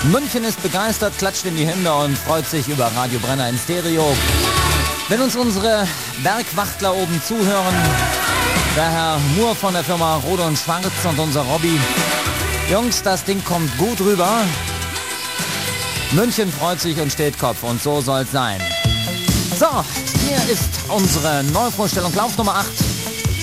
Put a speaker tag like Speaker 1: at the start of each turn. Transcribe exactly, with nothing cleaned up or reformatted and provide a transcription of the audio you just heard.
Speaker 1: München ist begeistert, klatscht in die Hände und freut sich über Radio Brenner in Stereo. Wenn uns unsere Bergwachtler oben zuhören, der Herr Moore von der Firma Rode und Schwarz und unser Robby. Jungs, das Ding kommt gut rüber. München freut sich und steht Kopf und so soll's sein. So, hier ist unsere Neuvorstellung, Lauf Nummer acht.